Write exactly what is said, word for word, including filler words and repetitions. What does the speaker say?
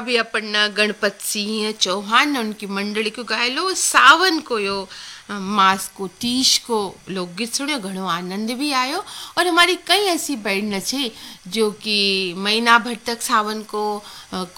भी अपन गणपत सिंह चौहान उनकी मंडली को गायलो सावन को यो मास को तीज को लोकगीत सुनो, घणो आनंद भी आयो। और हमारी कई ऐसी बहन छे जो कि महीना भर तक सावन को